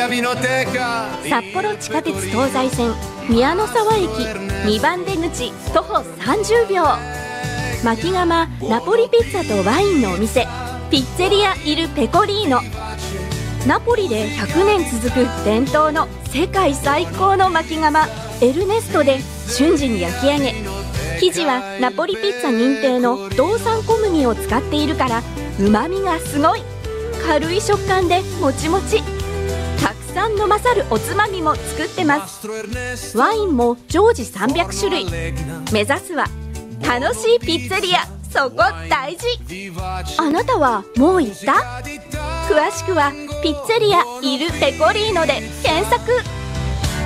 札幌地下鉄東西線宮の沢駅2番出口徒歩30秒、巻窯ナポリピッツァとワインのお店ピッツェリアイルペコリーノ。ナポリで100年続く伝統の世界最高の巻窯エルネストで瞬時に焼き上げ、生地はナポリピッツァ認定の道産小麦を使っているからうまみがすごい、軽い食感でもちもち、たくさん飲まさるおつまみも作ってます。ワインも常時300種類。目指すは楽しいピッツェリア、そこ大事。あなたはもう行った？詳しくはピッツェリアイルペコリーノで検索。